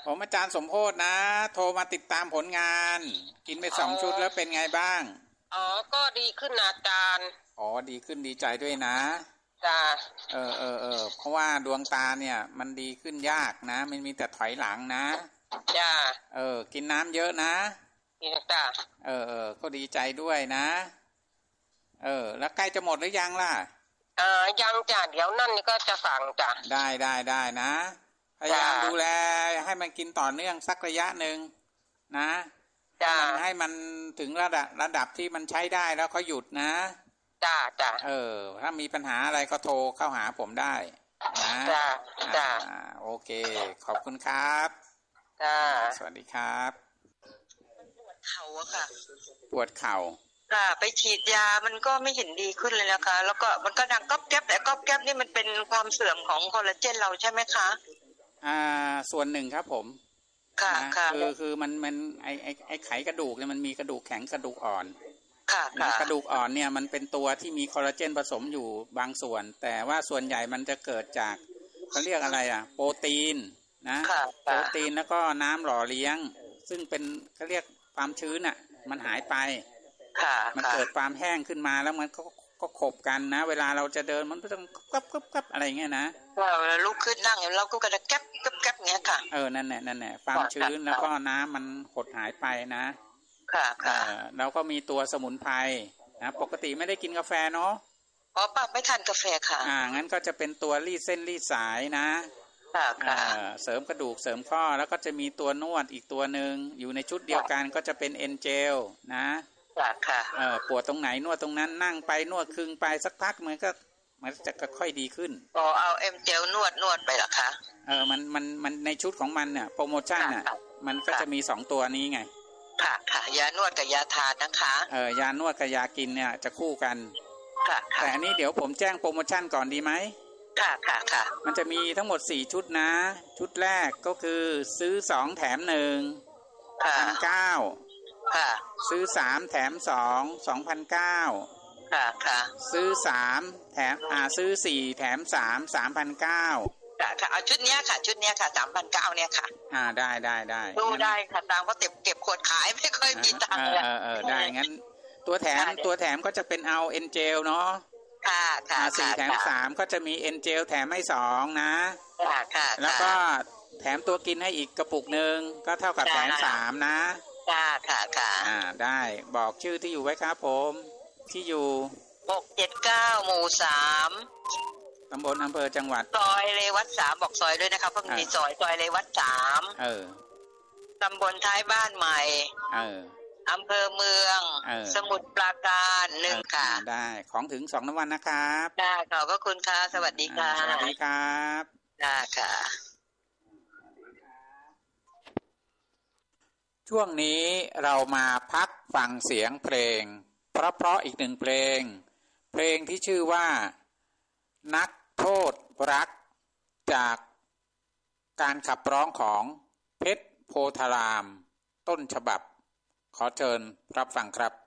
ผมอาจารย์สมโพธนะโทรมาติดตามผลงานกินไป2 ชุดแล้วเป็นไงบ้างก็ดีขึ้นนะอาจารย์ดีขึ้นดีใจด้วยนะจ้าเพราะว่าดวงตาเนี่ยมันดีขึ้นยากนะมันมีแต่ถอยหลังนะจ้ากินน้ำเยอะนะจ้าก็ดีใจด้วยนะแล้วใกล้จะหมดหรือยังล่ะยังจ้ะเดี๋ยวนั่นก็จะสั่งจ้ะได้นะพยายามดูแลให้มันกินต่อเนื่องสักระยะหนึ่งนะให้มันถึงระดับที่มันใช้ได้แล้วก็หยุดนะจ้าถ้ามีปัญหาอะไรก็โทรเข้าหาผมได้นะจ้าโอเคขอบคุณครับสวัสดีครับปวดเข่าอะค่ะปวดเข่าไปฉีดยามันก็ไม่เห็นดีขึ้นเลยนะคะแล้วก็มันก็ดังก๊อบแก๊บแต่ก๊อบแก๊บนี่มันเป็นความเสื่อมของคอลลาเจนเราใช่ไหมคะส่วนหนึ่งครับผมค่ะคือมันไอไขกระดูกเนี่ยมันมีกระดูกแข็งกระดูกอ่อนค่ะกระดูกอ่อนเนี่ยมันเป็นตัวที่มีคอลลาเจนผสมอยู่บางส่วนแต่ว่าส่วนใหญ่มันจะเกิดจากเขาเรียกอะไรโปรตีนนะโปรตีนแล้วก็น้ำหล่อเลี้ยงซึ่งเป็นเขาเรียกความชื้นมันหายไปมันเกิดความแห้งขึ้นมาแล้วมันก็ขบกันนะเวลาเราจะเดินมันก็ต้องกับอะไรเงี้ยนะลุกขึ้นนั่งเราก็กระแก๊บเงี้ยค่ะนั่นแหละความชื้นแล้วก็น้ำมันหดหายไปนะเราก็มีตัวสมุนไพรนะปกติไม่ได้กินกาแฟเนาะป้าไม่ทานกาแฟค่ะงั้นก็จะเป็นตัวรีดเส้นรีดสายนะเสริมกระดูกเสริมข้อแล้วก็จะมีตัวนวดอีกตัวหนึ่งอยู่ในชุดเดียวกันก็จะเป็นเอ็นเจลนะปวดตรงไหนนวดตรงนั้นนั่งไปนวดคึงไปสักพักมันจะค่อยดีขึ้นเอาเอ็นเจลนวดไปเหรอคะมันในชุดของมันเนี่ยโปรโมชั่นมันก็จะมี2ตัวนี้ไงค่ะยานวดกับยาทานนะคะยานวดกับยากินเนี่ยจะคู่กันแต่อันนี้เดี๋ยวผมแจ้งโปรโมชั่นก่อนดีไหมค่ะมันจะมีทั้งหมด4ชุดนะชุดแรกก็คือซื้อ2แถม1 1,900ซื้อ3แถม2 2,900ซื้อ3แถมซื้อ4แถม3 3,900 เอาชุดเนี้ยค่ะ3,900เนี่ยค่ะได้ดูได้ค่ะตามก็เก็บขวดขายไม่ค่อยมีตังค์ได้งั้นตัวแถมก็จะเป็นเอาเอ็นเจลเนาะ4แถม3ก็จะมีเอ็นเจลแถมให้2นะแล้วก็แถมตัวกินให้อีกกระปุกนึงก็เท่ากับแถม3นะได้บอกชื่อที่อยู่ไว้ครับผมที่อยู่ 679หมู่3 ตำบลอำเภอจังหวัดซอยเลวัต3บอกซอยด้วยนะครับเพราะมีซอยเลวัต3ตำบลท้ายบ้านใหม่อำเภอเมืองสมุทรปราการ1ค่ะได้ของถึง2น้ำวันนะครับขอบคุณค่ะสวัสดีค่ะสวัสดีครับค่ะช่วงนี้เรามาพักฟังเสียงเพลงเพราะอีก1เพลงที่ชื่อว่านักโทษรักจากการขับร้องของเพชรโพธารามต้นฉบับขอเชิญรับฟังครับ